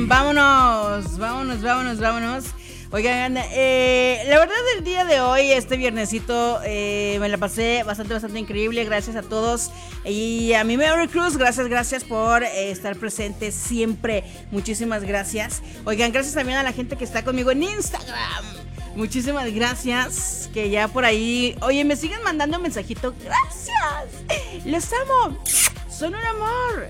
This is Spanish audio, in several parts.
vámonos. Oigan, la verdad el día de hoy, este viernesito, me la pasé bastante increíble. Gracias a todos y a mi Merry Cruz, gracias por estar presentes siempre. Muchísimas gracias. Oigan, gracias también a la gente que está conmigo en Instagram. Muchísimas gracias, que ya por ahí, oye, me siguen mandando mensajito. Gracias, los amo, son un amor.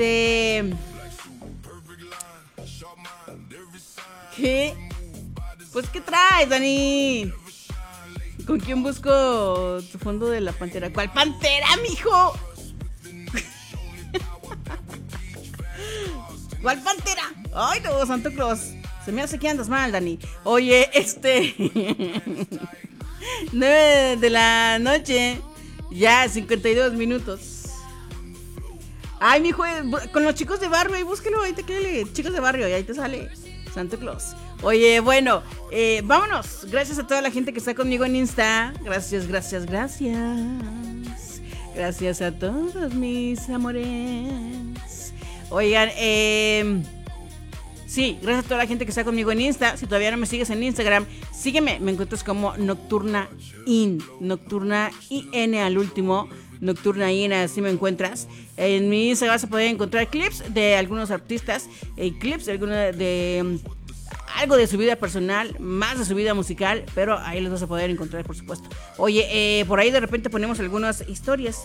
¿Qué? Pues, ¿qué traes, Dani? ¿Con quién busco tu fondo de la pantera? ¿Cuál pantera, mijo? ¿Cuál pantera? Ay, no, Santo Claus. Se me hace que andas mal, Dani. Oye, 9 de la noche, ya 52 minutos. Ay, mijo, con los chicos de barrio, ahí búsquelo, ahí te quede, chicos de barrio, y ahí te sale Santo Claus. Oye, bueno, vámonos. Gracias a toda la gente que está conmigo en Insta. Gracias. Gracias a todos mis amores. Oigan, sí, gracias a toda la gente que está conmigo en Insta. Si todavía no me sigues en Instagram, sígueme. Me encuentras como Nocturna In al último. Nocturna In, así me encuentras. En mi Instagram vas a poder encontrar clips de algunos artistas, clips de algo de su vida personal, más de su vida musical, pero ahí los vas a poder encontrar, por supuesto. Oye, por ahí de repente ponemos algunas historias.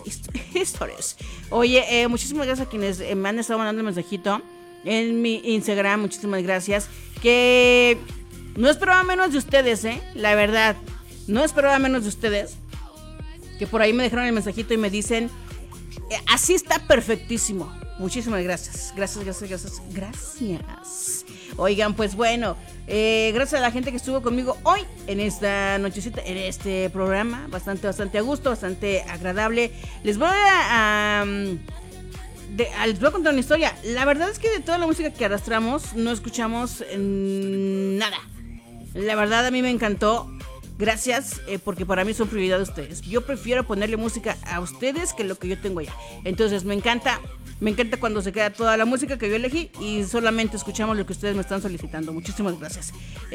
Oye, muchísimas gracias a quienes me han estado mandando un mensajito en mi Instagram. Muchísimas gracias. Que no esperaba menos de ustedes, la verdad. No esperaba menos de ustedes. Que por ahí me dejaron el mensajito y me dicen, así está perfectísimo. Muchísimas gracias. Gracias. Oigan, pues bueno, gracias a la gente que estuvo conmigo hoy en esta nochecita, en este programa, bastante a gusto, bastante agradable. Les voy a contar una historia. La verdad es que de toda la música que arrastramos no escuchamos nada. La verdad a mí me encantó. Gracias, porque para mí son prioridad de ustedes. Yo prefiero ponerle música a ustedes que lo que yo tengo ya. Entonces me encanta cuando se queda toda la música que yo elegí y solamente escuchamos lo que ustedes me están solicitando. Muchísimas gracias.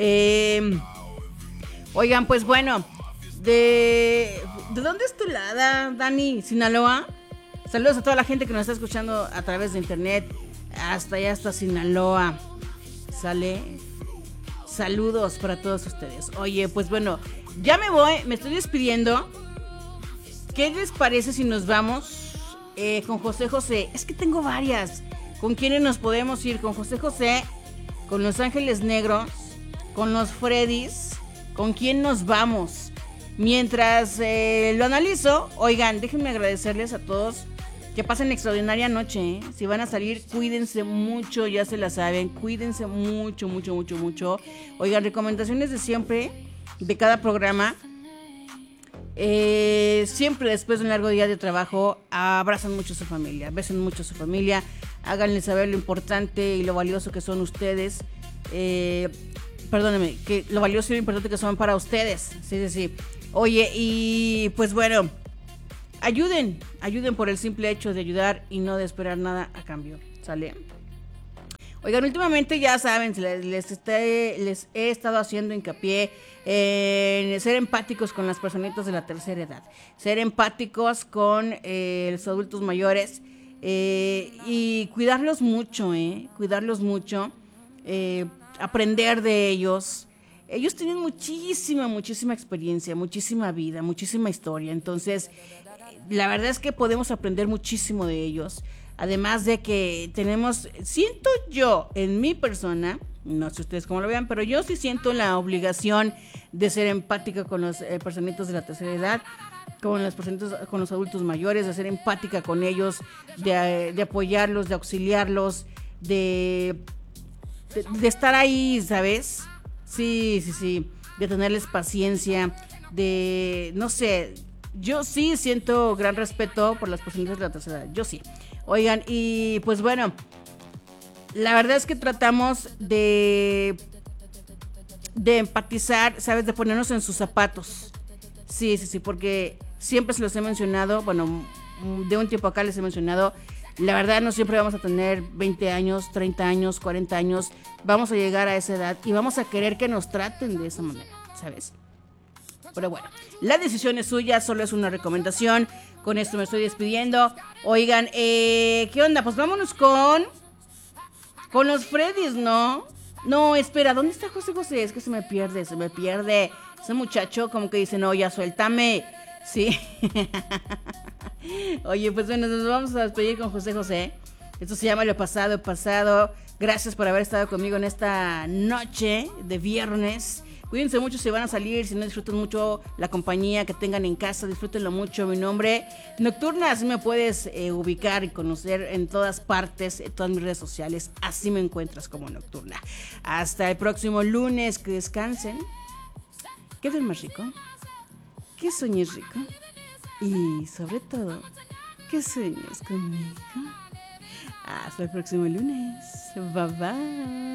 Oigan, pues bueno, ¿de dónde es tu lada, Dani? ¿Sinaloa? Saludos a toda la gente que nos está escuchando a través de internet. Hasta Sinaloa. ¿Sale? Saludos para todos ustedes. Oye, pues bueno, ya me estoy despidiendo. ¿Qué les parece si nos vamos con José José? Es que tengo varias. ¿Con quiénes nos podemos ir? Con José José, con Los Ángeles Negros, con los Freddys. ¿Con quién nos vamos? Mientras lo analizo, oigan, déjenme agradecerles a todos. Que pasen extraordinaria noche, Si van a salir, cuídense mucho, ya se la saben. Cuídense mucho. Oigan, recomendaciones de siempre, de cada programa. Siempre después de un largo día de trabajo, abrazan mucho a su familia, besen mucho a su familia. Háganle saber lo importante y lo valioso que son ustedes. Perdónenme, que lo valioso y lo importante que son para ustedes. Sí. Oye, y pues bueno, ayuden por el simple hecho de ayudar y no de esperar nada a cambio, ¿sale? Oigan, últimamente ya saben, les he estado haciendo hincapié en ser empáticos con las personitas de la tercera edad, ser empáticos con los adultos mayores y cuidarlos mucho, aprender de ellos. Ellos tienen muchísima experiencia, muchísima vida, muchísima historia. Entonces, la verdad es que podemos aprender muchísimo de ellos. Además de que siento yo en mi persona, no sé ustedes cómo lo vean, pero yo sí siento la obligación de ser empática con los personitos de la tercera edad, con los adultos mayores, de ser empática con ellos, de apoyarlos, de auxiliarlos, de estar ahí, ¿sabes? Sí, de tenerles paciencia, no sé, yo sí siento gran respeto por las personas de la tercera edad, yo sí. Oigan, y pues bueno, la verdad es que tratamos de empatizar, ¿sabes? De ponernos en sus zapatos. Sí, porque siempre se los he mencionado, bueno, de un tiempo acá les he mencionado La verdad, no siempre vamos a tener 20 años, 30 años, 40 años. Vamos a llegar a esa edad y vamos a querer que nos traten de esa manera, ¿sabes? Pero bueno, la decisión es suya, solo es una recomendación. Con esto me estoy despidiendo. Oigan, ¿qué onda? Pues vámonos con los Freddys, ¿no? No, espera, ¿dónde está José José? Es que se me pierde. Ese muchacho como que dice, no, ya suéltame. Sí. Oye, pues bueno, nos vamos a despedir con José José. Esto se llama Lo Pasado, Pasado. Gracias por haber estado conmigo en esta noche de viernes. Cuídense mucho si van a salir, si no disfruten mucho la compañía que tengan en casa, disfrútenlo mucho. Mi nombre, Nocturna, así me puedes ubicar y conocer en todas partes, en todas mis redes sociales. Así me encuentras como Nocturna. Hasta el próximo lunes, que descansen, que duermas rico, que sueñes rico y sobre todo, que sueñes conmigo. Hasta el próximo lunes. Bye bye.